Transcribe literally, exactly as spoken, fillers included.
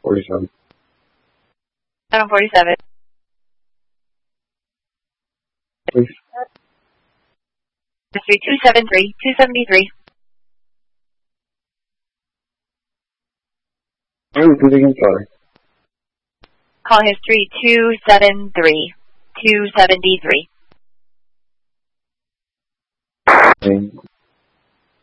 forty-seven. seven forty-seven. Please. History two seven three, two seventy-three. I repeat again, sorry. Call history two seven three, two seventy-three. Okay.